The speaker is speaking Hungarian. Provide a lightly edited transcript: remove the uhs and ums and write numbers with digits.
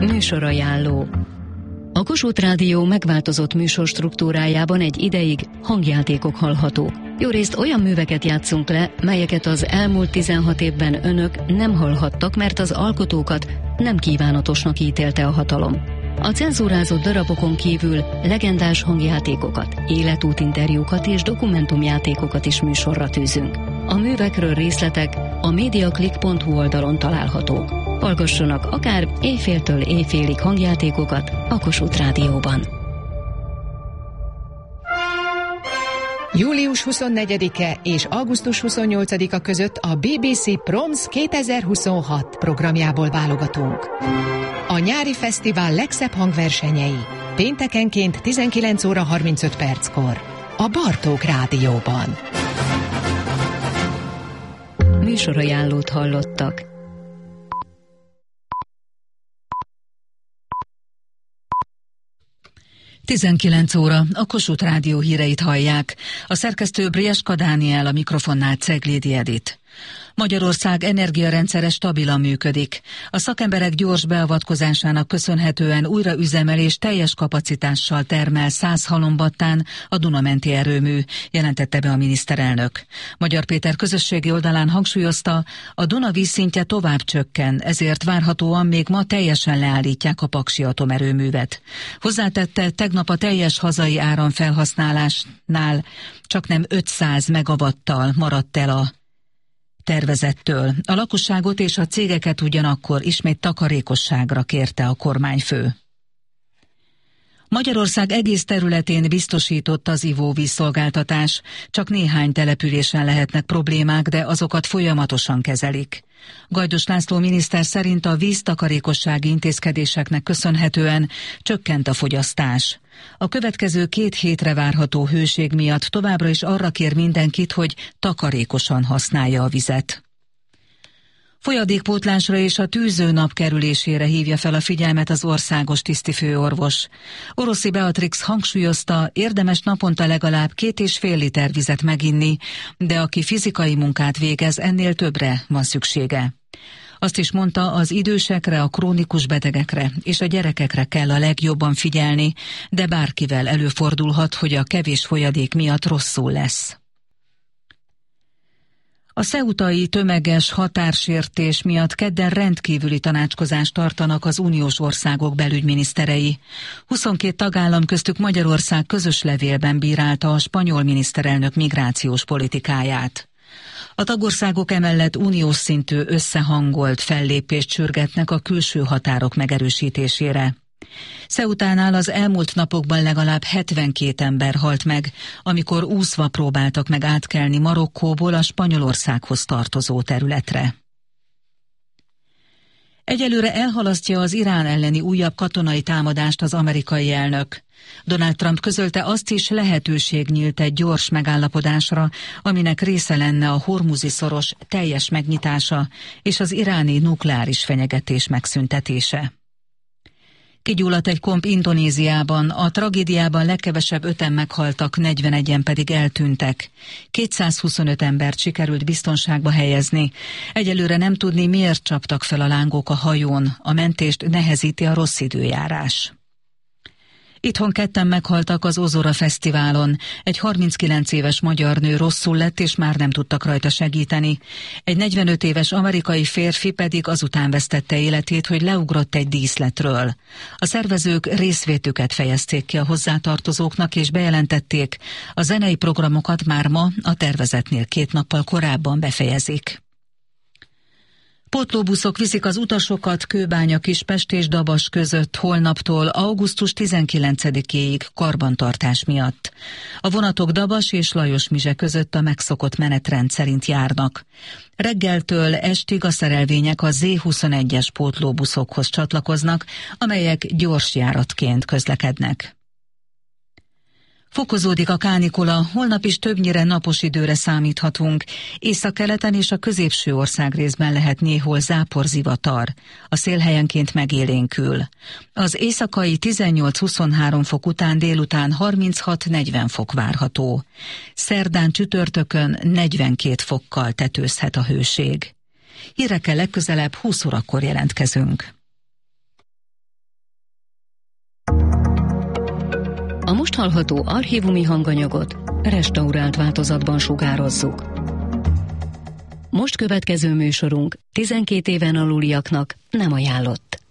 Műsorajánló. A Kossuth Rádió megváltozott műsorstruktúrájában egy ideig hangjátékok hallhatók. Jórészt olyan műveket játszunk le, melyeket az elmúlt 16 évben önök nem hallhattak, mert az alkotókat nem kívánatosnak ítélte a hatalom. A cenzúrázott darabokon kívül legendás hangjátékokat, életútinterjúkat és dokumentumjátékokat is műsorra tűzünk. A művekről részletek a mediaclick.hu oldalon találhatók. Hallgassanak akár éjféltől éjfélig hangjátékokat a Kossuth Rádióban. Július 24-e és augusztus 28-a között a BBC Proms 2026 programjából válogatunk. A nyári fesztivál legszebb hangversenyei péntekenként 19 óra 35 perckor a Bartók Rádióban. Műsorajánlót hallottak. Tizenkilenc óra, a Kossuth Rádió híreit hallják. A szerkesztő Brieska Dániel, a mikrofonnál Ceglédi Edit. Magyarország energiarendszere stabilan működik. A szakemberek gyors beavatkozásának köszönhetően újra üzemel és teljes kapacitással termel 100 halombattán a Duna-menti erőmű, jelentette be a miniszterelnök. Magyar Péter közösségi oldalán hangsúlyozta, a Duna vízszintje tovább csökken, ezért várhatóan még ma teljesen leállítják a paksi atomerőművet. Hozzátette, tegnap a teljes hazai áramfelhasználásnál csaknem 500 megawattal maradt el a tervezettől. A lakosságot és a cégeket ugyanakkor ismét takarékosságra kérte a kormányfő. Magyarország egész területén biztosított az ivóvízszolgáltatás. Csak néhány településen lehetnek problémák, de azokat folyamatosan kezelik. Gajdos László miniszter szerint a víztakarékossági intézkedéseknek köszönhetően csökkent a fogyasztás. A következő 2 hétre várható hőség miatt továbbra is arra kér mindenkit, hogy takarékosan használja a vizet. Folyadékpótlásra és a tűzőnap kerülésére hívja fel a figyelmet az országos tisztifőorvos. Oroszi Beatrix hangsúlyozta, érdemes naponta legalább 2,5 liter vizet meginni, de aki fizikai munkát végez, ennél többre van szüksége. Azt is mondta, az idősekre, a krónikus betegekre és a gyerekekre kell a legjobban figyelni, de bárkivel előfordulhat, hogy a kevés folyadék miatt rosszul lesz. A ceutai tömeges határsértés miatt kedden rendkívüli tanácskozást tartanak az uniós országok belügyminiszterei. 22 tagállam, köztük Magyarország közös levélben bírálta a spanyol miniszterelnök migrációs politikáját. A tagországok emellett uniós szintű összehangolt fellépést sürgetnek a külső határok megerősítésére. Ceutánál az elmúlt napokban legalább 72 ember halt meg, amikor úszva próbáltak meg átkelni Marokkóból a Spanyolországhoz tartozó területre. Egyelőre elhalasztja az Irán elleni újabb katonai támadást az amerikai elnök. Donald Trump közölte, azt is lehetőség nyílt egy gyors megállapodásra, aminek része lenne a Hormuzi-szoros teljes megnyitása és az iráni nukleáris fenyegetés megszüntetése. Kigyulladt egy komp Indonéziában, a tragédiában legkevesebb 5-en meghaltak, 41-en pedig eltűntek. 225 embert sikerült biztonságba helyezni. Egyelőre nem tudni, miért csaptak fel a lángok a hajón, a mentést nehezíti a rossz időjárás. Itthon 2-en meghaltak az Ozora Fesztiválon. Egy 39 éves magyar nő rosszul lett, és már nem tudtak rajta segíteni. Egy 45 éves amerikai férfi pedig azután vesztette életét, hogy leugrott egy díszletről. A szervezők részvétüket fejezték ki a hozzátartozóknak, és bejelentették, a zenei programokat már ma a tervezetnél 2 nappal korábban befejezik. Pótlóbuszok viszik az utasokat Kőbánya-Kispest és Dabas között holnaptól augusztus 19-éig karbantartás miatt. A vonatok Dabas és Lajosmizse között a megszokott menetrend szerint járnak. Reggeltől estig a szerelvények a Z21-es pótlóbuszokhoz csatlakoznak, amelyek gyors járatként közlekednek. Fokozódik a kánikula, holnap is többnyire napos időre számíthatunk. Északkeleten és a középső országrészben lehet néhol záporzivatar. A szél helyenként megélénkül. Az éjszakai 18-23 fok után délután 36-40 fok várható. Szerdán csütörtökön 42 fokkal tetőzhet a hőség. Hírekkel legközelebb 20 órakor jelentkezünk. A most hallható archívumi hanganyagot restaurált változatban sugározzuk. Most következő műsorunk 12 éven aluliaknak nem ajánlott.